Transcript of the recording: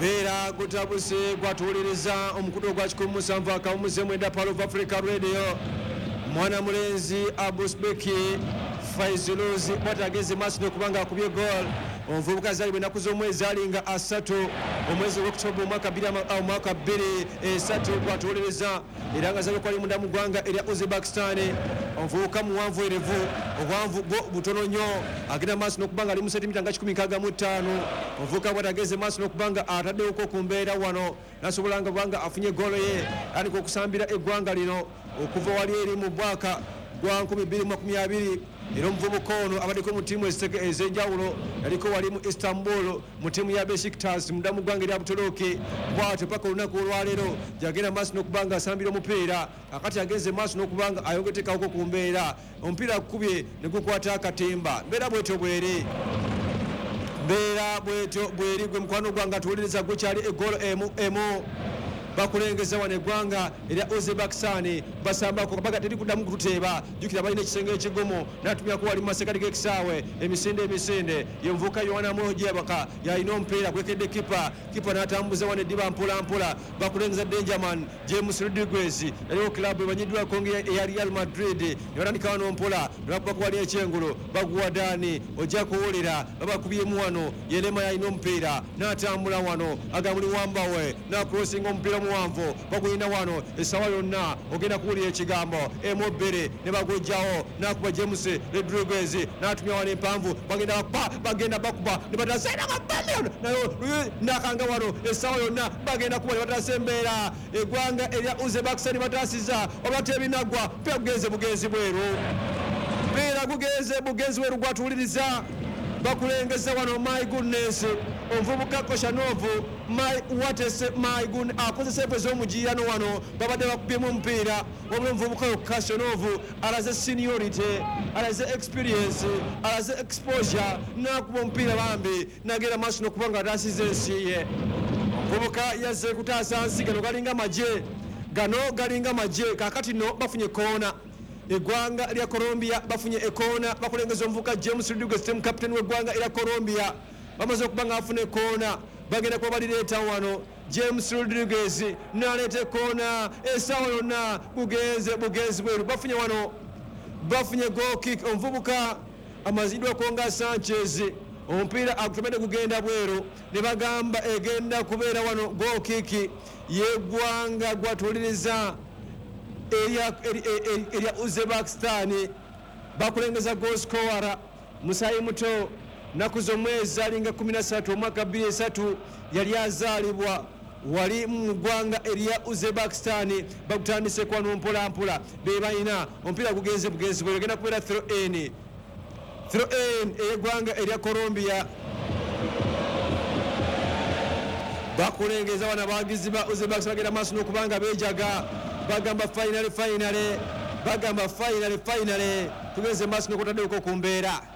Bera gutabuse gwatuliriza omukudo gwa 17 akawumuze mwenda Palo of Africa Radio mwana mulenzi Abusbeki Faizulozi watageze masino kubanga akubye goal omuvubuka zalibwe naku z'omwezi alinga asatu omwezi w'Oktoba omwaka 2023 gwatuliriza era nga zabe kwali munda mu ggwanga erya Uzbekistan omuvubuka muwanvu erevu obwanvu bwo butono nnyo agenda maaso n'okubanga ali mu sentimita nga 165 omuvubuka bwatageze maaso n'okubanga ataddewoko ku mbeera wano nasobola nga bwanga afunye goolo ye andika okusambira eggwanga lino okuva wali eri mu bwaka gwa 2020 era omuvubuka ono abaddeko mu ttiimu ez'enjawulo yaliko wali mu Istanbul mu ttiimu ya Besiktas munda mu ggwanga erya Butoloki bw'atyo paka olunaku olwaleero gyagenda maaso n'okubanga asambira omupiira akati agenze maaso n'okubanga ayongetekawoko ku mbeera omupiira akubye ne gukwata akatimba mbeera bwetyo bweri gwe mukwano gwange atuwuliriza gukyali eggoolo emu bakulengeza wano eggwanga erya Uzbekistan basambako kabaga teri kuddamu kututeeba jjukira balina ekisenge ekigomo natumyako wali mu masekati g'ekisaawe emisinde ye muvubuka Yohana Mojebaka yalina omupiira gwekedde kipa n'atambuza wano eddiba mpolampola bakulengeza Benjamin James Rodriguez yaliwo kilabu ebanyiddwa konge eya Real Madrid ne batandika wano mpola ne bakubako wali ekyengulu baguwa Dani ojja kuwulira babakubyemu wano Yerema yalina omupiira n'atambula wano agambuli wambawe n'akulosinga omupiira muwanvu bagulina wano essaawa yonna ogenda kuwulira ekigambo emobbere ne bagujjawo n'akuba James Rodriguez n'atumya wano empanvu bagenda bakuba ne batasenagabamyo nayo nakanga wano essaawa yonna bagenda kuba ne batasa embeera eggwanga erya Uzbekistan batasiza obate ebinagwa mpeera gugenze bugenzi bweru mpeera gugenze bugenzi bweru gwatuwuliriza bakulengeza wano my goodness omuvubuka Koshanovu akozesa epo ez'omugiirano wano babadde bakubyemu omupiira wabula omuvubuka yo Koshanovu alaze seniority alaze experience alaze exposure n'akuba omupiira bambi n'agenda maaso n'okubanga atasiza ensi ye omuvubuka yazze kutaasa nsi gano galinga magye kaakati no bafunye koona eggwanga erya Colombia bafunye ekoona bakulengeza omuvubuka James Rodriguez team captain w'eggwanga erya Colombia bamaze okuba nga afuna ekoona bagenda kuba balireeta wano James Rodriguez n'aleeta ekoona essaawa yonna bugenzi bweru bafunye goal kick omuvubuka amaziddwako nga Sanchez omupiira agutomedde gugenda bweru ne bagamba egenda kubeera wano goal kick y'eggwanga gwatuliriza erya Uzbekistan bakulengeza goal scorer Musayi Muto naku z'omwezi alinga 13 omwaka 2003 yali azaalibwa wali mu ggwanga erya Uzbekistan bagutandise kwano mpolampola be balina omupiira gugenze bugenzi bwe ogenda kubeera throw in ey'eggwanga erya Colombia bakulengeza wana bawagizi ba Uzbekistan bagenda maaso n'okubanga beejaga bagamba finale bagamba finale tugenze maaso n'okutaddeko ku mbeera